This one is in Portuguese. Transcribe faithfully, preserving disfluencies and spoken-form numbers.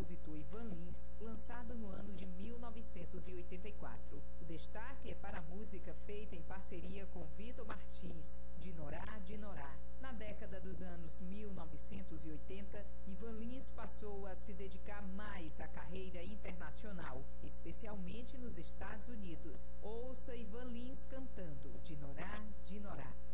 compositor Ivan Lins, lançado no ano de mil novecentos e oitenta e quatro. O destaque é para a música feita em parceria com Vitor Martins, Dinorá, Dinorá. Na década dos anos mil novecentos e oitenta, Ivan Lins passou a se dedicar mais à carreira internacional, especialmente nos Estados Unidos. Ouça Ivan Lins cantando Dinorá, Dinorá.